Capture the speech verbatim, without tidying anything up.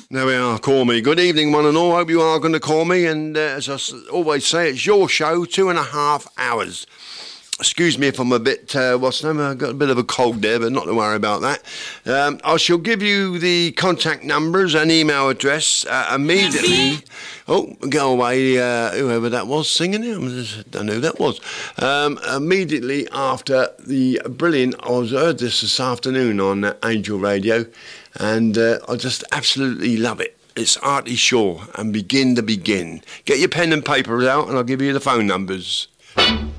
There we are, call me. Good evening, one and all. Hope you are going to call me. And uh, as I s- always say, it's your show, two and a half hours. Excuse me if I'm a bit, uh, what's the name? I've got a bit of a cold there, but not to worry about that. Um, I shall give you the contact numbers and email address uh, immediately. Oh, go away, uh, whoever that was singing it. I don't know who that was. Um, immediately after the brilliant, I was heard this this afternoon on uh, Angel Radio, and uh, I just absolutely love it. It's Artie Shaw and Begin to Begin. Get your pen and paper out, and I'll give you the phone numbers.